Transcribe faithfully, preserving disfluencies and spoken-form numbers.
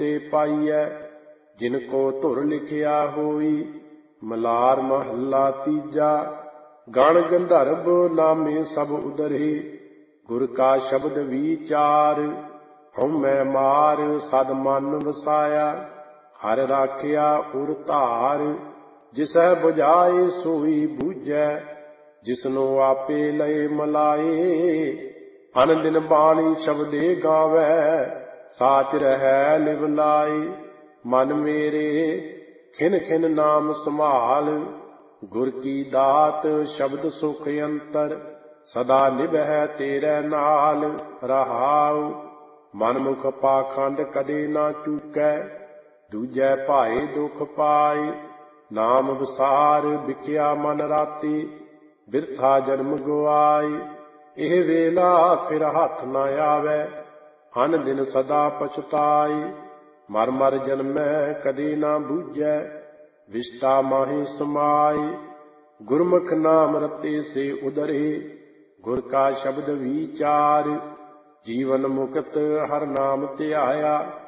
ਤੇ ਪਾਈਐ। ਜਿਨ ਕੋ ਧੁਰ ਲਿਖਿਆ ਹੋਈ, ਮਲਾਰ ਮਹੱਲਾ ਤੀਜਾ। ਗਣ ਗੰਧਰਵ ਨਾਮੇ ਸਭ ਉਦਰੇ, ਗੁਰ ਕਾ ਸ਼ਬਦ ਵੀਚਾਰ। ਹਉਮੈ ਮਾਰ ਸਦ ਮਨ ਵਸਾਇਆ, ਹਰ ਰਾਖਿਆ ਉਰ ਧਾਰ। ਜਿਸਹਿ ਬੁਝਾਏ ਸੋਈ ਬੂਝੈ, ਜਿਸਨੂੰ ਆਪੇ ਲਏ ਮਲਾਏ। ਅਨ ਦਿਨ ਬਾਣੀ ਸ਼ਬਦੇ ਗਾਵੈ, ਸਾਚ ਰਹੈ ਲਿਵ ਲਾਏ। ਮਨ ਮੇਰੇ ਖਿਨ ਖਿਨ ਨਾਮ ਸੰਭਾਲ, ਗੁਰ ਕੀ ਦਾਤ ਸ਼ਬਦ ਸੁਖ ਅੰਤਰ। ਸਦਾ ਨਿਭੈ ਤੇਰੇ ਨਾਲ ਰਹਾਉ, ਮਨ ਮੁਖ ਪਾਖੰਡ ਕਦੇ ਨਾ ਚੂਕੈ। ਦੂਜੈ ਭਾਏ ਦੁਖ ਪਾਏ, ਨਾਮ ਵਿਸਾਰ ਵਿਕਿਆ ਮਨ ਰਾਤੀ। ਬਿਰਥਾ ਜਨਮ ਗੁਆਏ, ਇਹ ਵੇਲਾ ਫਿਰ ਹੱਥ ਨਾ ਆਵੈ। ਅਨ ਦਿਨ ਸਦਾ ਪਛਤਾਏ, ਮਰ ਮਰ ਜਨਮੈ ਕਦੇ ਨਾ ਬੂਝੈ। ਵਿਸ਼ਟਾ ਮਾਹੀ ਸਮਾਏ, ਗੁਰਮੁਖ ਨਾਮ ਰਤੇ ਸੇ ਉਦਰੇ। ਗੁਰ ਕਾ ਸ਼ਬਦ ਵੀਚਾਰ, ਜੀਵਨ ਮੁਕਤ ਹਰ ਨਾਮ ਧਿਆਇਆ।